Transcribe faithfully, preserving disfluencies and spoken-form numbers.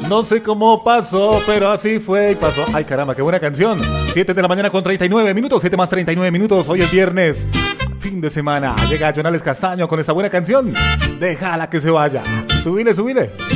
No sé cómo pasó, pero así fue y pasó. Ay, caramba, qué buena canción. siete de la mañana con treinta y nueve minutos, siete más treinta y nueve minutos. Hoy es viernes, fin de semana. Llega Jonales Castaño con esta buena canción. Déjala que se vaya. Subile, subile.